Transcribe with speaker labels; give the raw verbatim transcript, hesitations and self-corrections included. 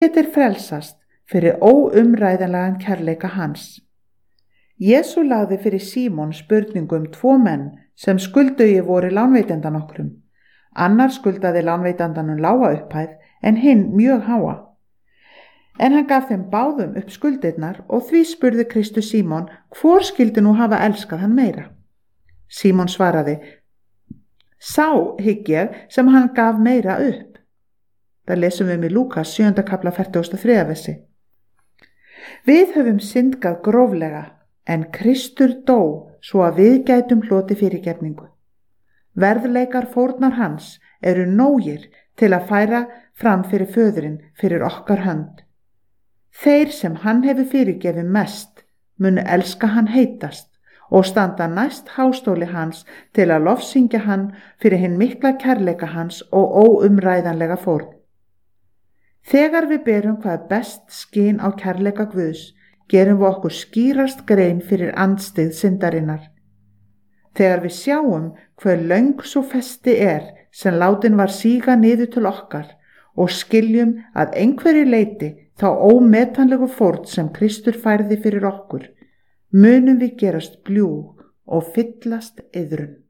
Speaker 1: getur frelsast fyrir óumræðanlegan kærleika hans. Jesú lagði fyrir Símon spurningu um tvo menn sem skuldugir voru lánveitendan nokkrum. Annar skuldaði lánveitandanum lága upphæð en hinn mjög háa. En hann gaf þeim báðum upp skuldirnar og því spurði Kristur Símon hvor skyldi nú hafa elskað hann meira. Símon svaraði, sá hygg ég sem hann gaf meira upp. Það lesum við um í Lúkas sjöunda kafla fertugasta og þriðja versi. Við höfum syndgað gróflega, en Kristur dó svo að við gætum hloti fyrirgefningu. Verðleikar fórnar hans eru nógir til að færa fram fyrir föðurinn fyrir okkar hönd. Þeir sem hann hefur fyrirgefið mest munu elska hann heitast og standa næst hástóli hans til að lofsyngja hann fyrir hinn mikla kærleika hans og óumræðanlega fórn. Þegar við berum hvað best skyn á kærleika Guðs, gerum við okkur skýrast grein fyrir andstyggð syndarinnar. Þegar við sjáum hver löng svo festi er sem látin var síga niður til okkar og skiljum að einhverju leyti þá ómetanlegu fórn sem Kristur færði fyrir okkur, munum við gerast bljúg og fyllast iðrun.